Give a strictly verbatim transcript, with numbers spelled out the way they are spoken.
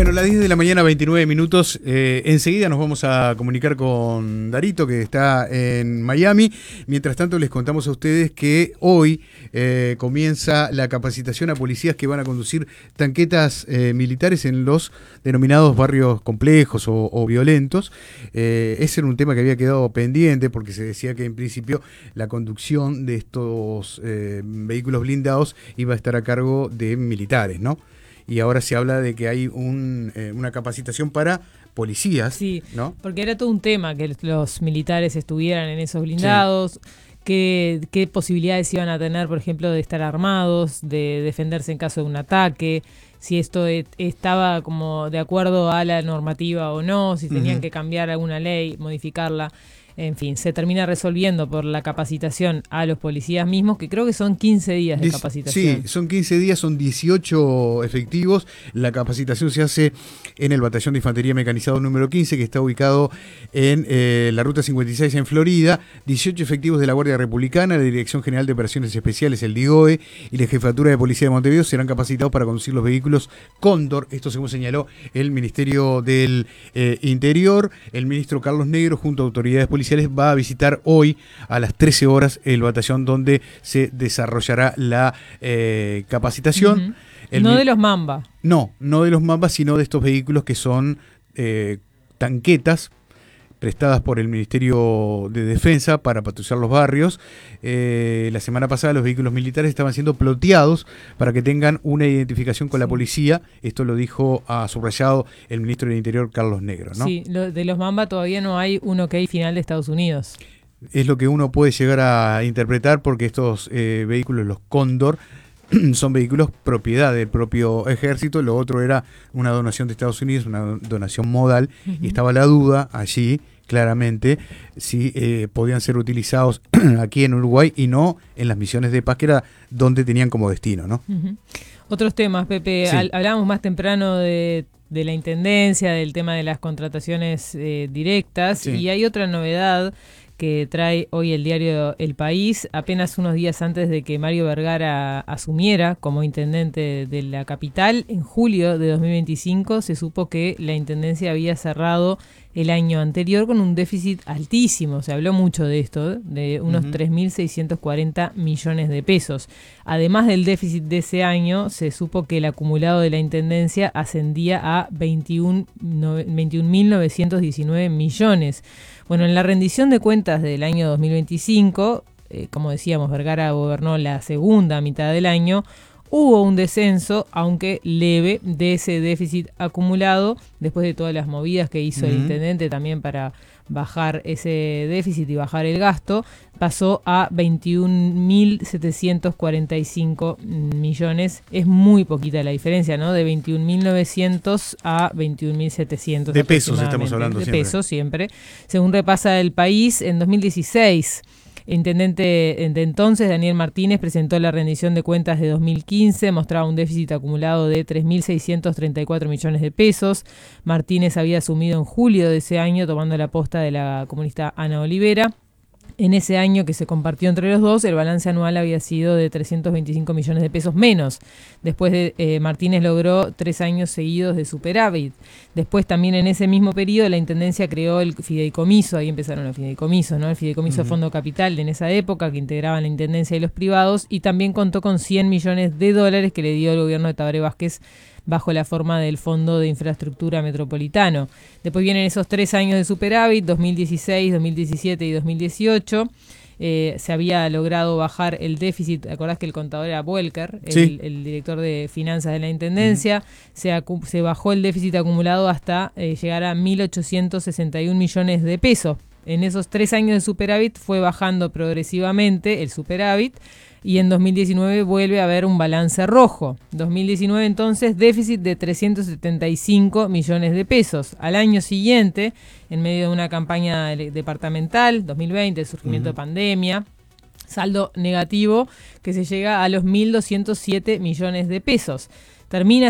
Bueno, las diez de la mañana, veintinueve minutos. Eh, enseguida nos vamos a comunicar con Darito, que está en Miami. Mientras tanto, les contamos a ustedes que hoy eh, comienza la capacitación a policías que van a conducir tanquetas eh, militares en los denominados barrios complejos o, o violentos. Eh, ese era un tema que había quedado pendiente porque se decía que en principio la conducción de estos eh, vehículos blindados iba a estar a cargo de militares, ¿no? Y ahora se habla de que hay un, eh, una capacitación para policías, sí, ¿no? Porque era todo un tema que los militares estuvieran en esos blindados, sí. qué, qué posibilidades iban a tener, por ejemplo, de estar armados, de defenderse en caso de un ataque, si esto e- estaba como de acuerdo a la normativa o no, si tenían uh-huh. que cambiar alguna ley, modificarla. En fin, se termina resolviendo por la capacitación a los policías mismos, que creo que son quince días de capacitación. Sí, son quince días, son dieciocho efectivos. La capacitación se hace en el Batallón de Infantería Mecanizado número quince, que está ubicado en eh, la Ruta cincuenta y seis en Florida. dieciocho efectivos de la Guardia Republicana, la Dirección General de Operaciones Especiales, el DIGOE, y la Jefatura de Policía de Montevideo serán capacitados para conducir los vehículos Cóndor. Esto según señaló el Ministerio del eh, Interior. El ministro Carlos Negro, junto a autoridades policiales, va a visitar hoy a las trece horas el batallón donde se desarrollará la eh, capacitación. Uh-huh. el no mi- de los Mamba. No, no de los Mamba, sino de estos vehículos que son eh, tanquetas prestadas por el Ministerio de Defensa para patrullar los barrios. Eh, la semana pasada los vehículos militares estaban siendo ploteados para que tengan una identificación con sí. la policía. Esto lo dijo, ha subrayado el ministro del Interior, Carlos Negro, ¿no? Sí, lo, de los Mamba todavía no hay un ok final de Estados Unidos. Es lo que uno puede llegar a interpretar porque estos eh, vehículos, los Cóndor, son vehículos propiedad del propio ejército. Lo otro era una donación de Estados Unidos, una donación modal, uh-huh. y estaba la duda allí, claramente, si eh, podían ser utilizados aquí en Uruguay y no en las misiones de paz, que era donde tenían como destino, ¿no? Uh-huh. Otros temas, Pepe. Sí. Al, hablábamos más temprano de, de la intendencia, del tema de las contrataciones eh, directas, sí. y hay otra novedad que trae hoy el diario El País, apenas unos días antes de que Mario Vergara asumiera como intendente de la capital. En julio de dos mil veinticinco se supo que la intendencia había cerrado el año anterior con un déficit altísimo. Se habló mucho de esto, de unos uh-huh. tres mil seiscientos cuarenta millones de pesos. Además del déficit de ese año, se supo que el acumulado de la intendencia ascendía a veintiún mil novecientos diecinueve millones. Bueno, en la rendición de cuentas del año dos mil veinticinco, eh, como decíamos, Vergara gobernó la segunda mitad del año, hubo un descenso, aunque leve, de ese déficit acumulado, después de todas las movidas que hizo uh-huh. el intendente también para bajar ese déficit y bajar el gasto, pasó a veintiún mil setecientos cuarenta y cinco millones. Es muy poquita la diferencia, ¿no? De veintiún mil novecientos a veintiún mil setecientos. De pesos estamos hablando de siempre. De pesos siempre. Según repasa El País, en dos mil dieciséis... El intendente de entonces, Daniel Martínez, presentó la rendición de cuentas de dos mil quince, mostraba un déficit acumulado de tres mil seiscientos treinta y cuatro millones de pesos. Martínez había asumido en julio de ese año, tomando la posta de la comunista Ana Olivera. En ese año que se compartió entre los dos, el balance anual había sido de trescientos veinticinco millones de pesos menos. Después de eh, Martínez logró tres años seguidos de superávit. Después también en ese mismo periodo la Intendencia creó el fideicomiso, ahí empezaron los fideicomisos, ¿no? El fideicomiso uh-huh. Fondo Capital en esa época, que integraban la Intendencia y los privados, y también contó con cien millones de dólares que le dio el gobierno de Tabaré Vázquez bajo la forma del Fondo de Infraestructura Metropolitano. Después vienen esos tres años de superávit, dos mil dieciséis, dos mil diecisiete y dos mil dieciocho. Eh, se había logrado bajar el déficit. ¿Te acordás que el contador era Welker, el, sí. el director de finanzas de la Intendencia? Uh-huh. Se, acu- se bajó el déficit acumulado hasta eh, llegar a mil ochocientos sesenta y un millones de pesos. En esos tres años de superávit fue bajando progresivamente el superávit, y en dos mil diecinueve vuelve a haber un balance rojo. dos mil diecinueve entonces, déficit de trescientos setenta y cinco millones de pesos. Al año siguiente, en medio de una campaña departamental, dos mil veinte, el surgimiento uh-huh. de pandemia, saldo negativo que se llega a los mil doscientos siete millones de pesos. Termina